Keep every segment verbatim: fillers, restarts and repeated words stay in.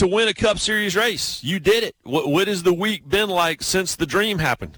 to win a Cup Series race. You did it. What, what has the week been like since the dream happened?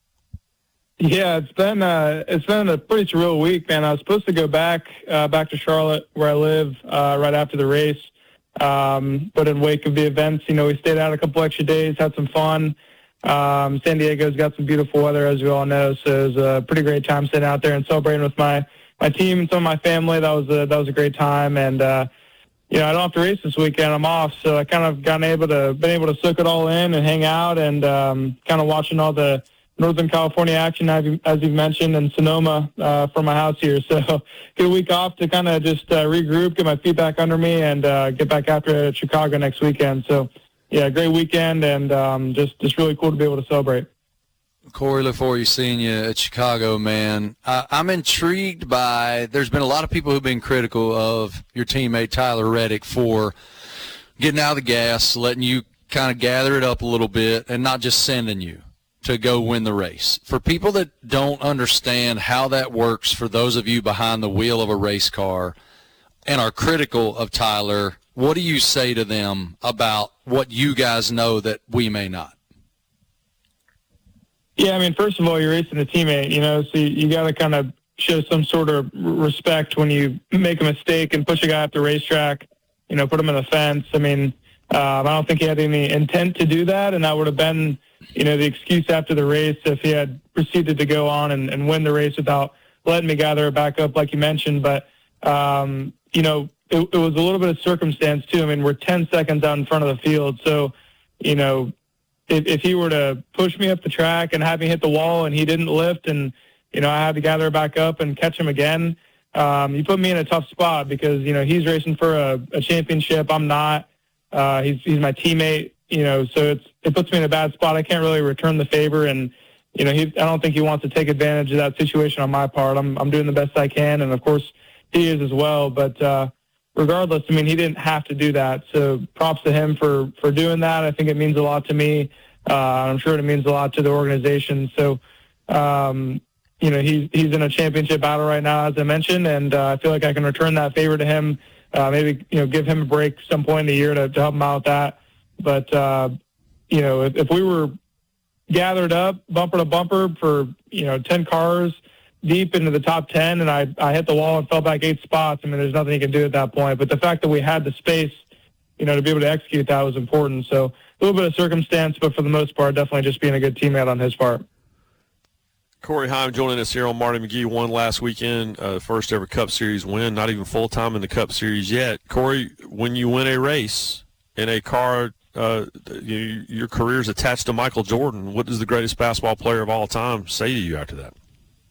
Yeah, it's been uh, it's been a pretty surreal week, man. I was supposed to go back uh, back to Charlotte, where I live, uh, right after the race. Um, but in wake of the events, you know, we stayed out a couple extra days, had some fun. Um, San Diego's got some beautiful weather, as we all know, so it was a pretty great time sitting out there and celebrating with my, my team and some of my family. That was a, that was a great time, and uh, you know, I don't have to race this weekend. I'm off, so I kind of gotten able to been able to soak it all in and hang out and um, kind of watching all the Northern California action, as you, as you've mentioned, and Sonoma uh, from my house here. So get a week off to kind of just uh, regroup, get my feet back under me, and uh, get back after it at Chicago next weekend. So, yeah, great weekend, and um, just, just really cool to be able to celebrate. Corey, look forward to seeing you at Chicago, man. I, I'm intrigued by – there's been a lot of people who've been critical of your teammate Tyler Reddick for getting out of the gas, letting you kind of gather it up a little bit, and not just sending you to go win the race. For people that don't understand how that works, for those of you behind the wheel of a race car and are critical of Tyler, what do you say to them about what you guys know that we may not? Yeah, I mean, first of all, you're racing a teammate, you know, so you, you got to kind of show some sort of respect when you make a mistake and push a guy up the racetrack, you know, put him in the fence. I mean, um, I don't think he had any intent to do that, and that would have been, you know, the excuse after the race if he had proceeded to go on and, and win the race without letting me gather it back up, like you mentioned. But, um, you know, it, it was a little bit of circumstance, too. I mean, we're ten seconds out in front of the field. So, you know, if, if he were to push me up the track and have me hit the wall and he didn't lift and, you know, I had to gather it back up and catch him again, um, you put me in a tough spot because, you know, he's racing for a, a championship. I'm not. Uh, he's, he's my teammate. You know, so it's it puts me in a bad spot. I can't really return the favor, and you know, he I don't think he wants to take advantage of that situation on my part. I'm I'm doing the best I can, and of course he is as well. But uh, regardless, I mean, he didn't have to do that. So props to him for for doing that. I think it means a lot to me. Uh, I'm sure it means a lot to the organization. So, um, you know, he's he's in a championship battle right now, as I mentioned, and uh, I feel like I can return that favor to him. Uh, maybe you know, give him a break some point in the year to, to help him out with that. But, uh, you know, if, if we were gathered up bumper to bumper for, you know, ten cars deep into the top ten and I, I hit the wall and fell back eight spots, I mean, there's nothing you can do at that point. But the fact that we had the space, you know, to be able to execute that was important. So a little bit of circumstance, but for the most part, definitely just being a good teammate on his part. Corey Heim joining us here on Marty McGee. Won last weekend, uh, first ever Cup Series win, not even full-time in the Cup Series yet. Corey, when you win a race in a car, Uh, you, your career's attached to Michael Jordan. What does the greatest basketball player of all time say to you after that?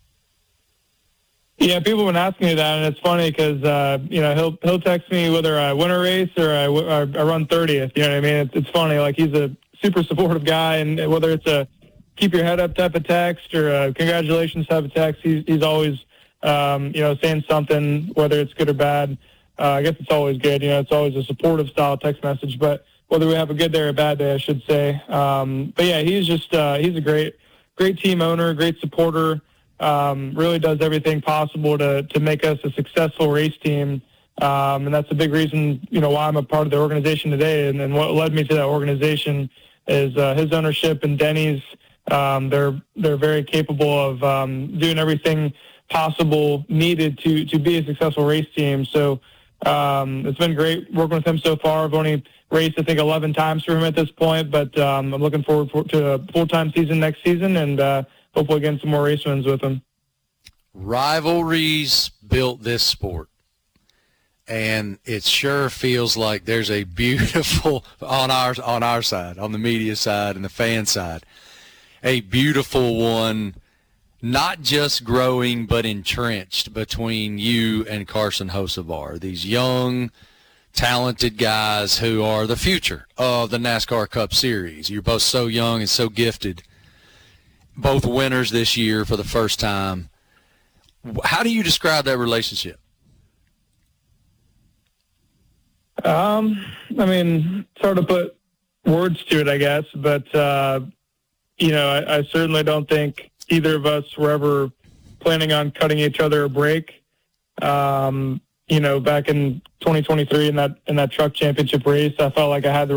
Yeah, people have been asking me that, and it's funny because uh, you know he'll he'll text me whether I win a race or I, or I run thirtieth. You know what I mean? It's, it's funny. Like he's a super supportive guy, and whether it's a keep your head up type of text or a congratulations type of text, he's he's always um, you know saying something, whether it's good or bad. Uh, I guess it's always good. You know, it's always a supportive style text message, but whether we have a good day or a bad day, I should say. Um, but, yeah, he's just uh, he's a great great team owner, great supporter, um, really does everything possible to, to make us a successful race team. Um, and that's a big reason, you know, why I'm a part of the organization today. And, and what led me to that organization is uh, his ownership and Denny's. Um, they're they're very capable of um, doing everything possible needed to, to be a successful race team. So um, it's been great working with him so far. I've only raced, I think, eleven times for him at this point, but um, I'm looking forward for, to a full-time season next season and uh, hopefully getting some more race wins with him. Rivalries built this sport, and it sure feels like there's a beautiful, on our, on our side, on the media side and the fan side, a beautiful one, not just growing but entrenched between you and Carson Hocevar, these young, talented guys who are the future of the NASCAR Cup Series. You're both so young and so gifted, both winners this year for the first time. How do you describe that relationship? Um, I mean, it's hard to put words to it, I guess, but, uh, you know, I, I certainly don't think either of us were ever planning on cutting each other a break. Um, you know, back in twenty twenty-three in that in that truck championship race, I felt like I had the